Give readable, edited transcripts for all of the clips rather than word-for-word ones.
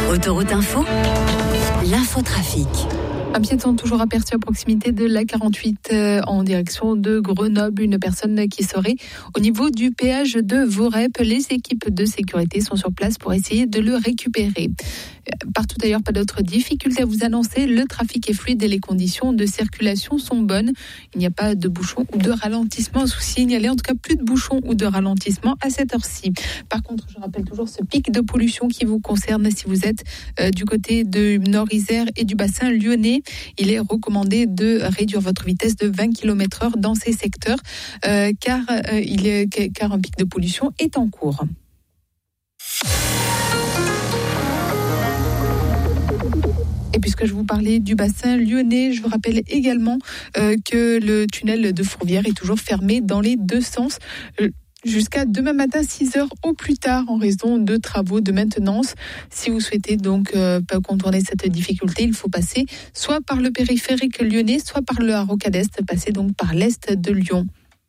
Autoroute Info, l'infotrafic. Un piéton toujours aperçu à proximité de la 48 en direction de Grenoble. Une personne qui serait au niveau du péage de Vorep. Les équipes de sécurité sont sur place pour essayer de le récupérer. Partout ailleurs, pas d'autres difficultés à vous annoncer. Le trafic est fluide et les conditions de circulation sont bonnes. Il n'y a pas de bouchons ou de ralentissement signalé. En tout cas, plus de bouchons ou de ralentissement à cette heure-ci. Par contre, je rappelle toujours ce pic de pollution qui vous concerne si vous êtes du côté de Nord-Isère et du bassin lyonnais. Il est recommandé de réduire votre vitesse de 20 km/h dans ces secteurs car un pic de pollution est en cours. Et puisque je vous parlais du bassin lyonnais, je vous rappelle également que le tunnel de Fourvière est toujours fermé dans les deux sens. Jusqu'à demain matin, 6h au plus tard, en raison de travaux de maintenance. Si vous souhaitez donc contourner cette difficulté, il faut passer soit par le périphérique lyonnais, soit par le Rocade Est, passer donc par l'est de Lyon.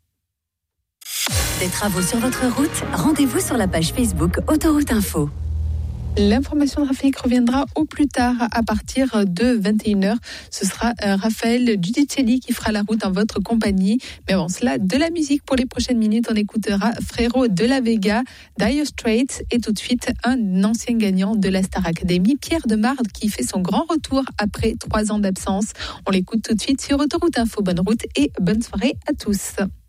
Des travaux sur votre route, rendez-vous sur la page Facebook Autoroute Info. L'information de trafic reviendra au plus tard à partir de 21h. Ce sera Raphaël Giudicelli qui fera la route en votre compagnie. Mais avant cela, de la musique pour les prochaines minutes. On écoutera Frérot de la Vega, Dire Straits et tout de suite un ancien gagnant de la Star Academy, Pierre Demard, qui fait son grand retour après 3 ans d'absence. On l'écoute tout de suite sur Autoroute Info. Bonne route et bonne soirée à tous.